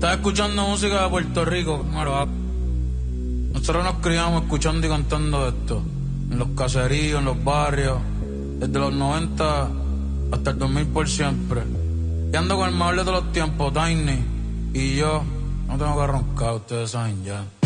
Estás escuchando música de Puerto Rico, claro. Nosotros nos criamos escuchando y cantando esto. En los caseríos, en los barrios. Desde los 90 hasta el 2000 por siempre. Y ando con el mejor de todos los tiempos, Tiny. Y yo no tengo que roncar, ustedes saben ya.